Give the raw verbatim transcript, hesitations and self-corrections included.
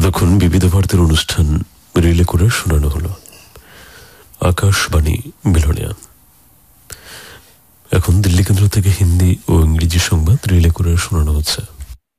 এতক্ষণ বিবিধ ভারতের অনুষ্ঠান রিলে করে শোনানো হলো আকাশবাণী মিলনিয়া। এখন দিল্লি কেন্দ্র থেকে হিন্দি ও ইংরেজি সংবাদ রিলে করে শোনানো হচ্ছে।